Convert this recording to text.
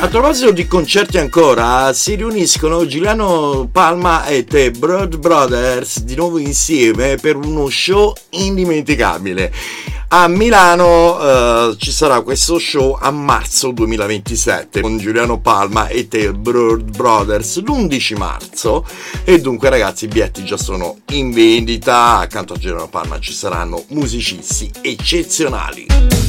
A proposito di concerti ancora, si riuniscono Giuliano Palma e The Broad Brothers di nuovo insieme per uno show indimenticabile. A Milano ci sarà questo show a marzo 2027 con Giuliano Palma e The Broad Brothers l'11 marzo, e dunque ragazzi i biglietti già sono in vendita. Accanto a Giuliano Palma ci saranno musicisti eccezionali.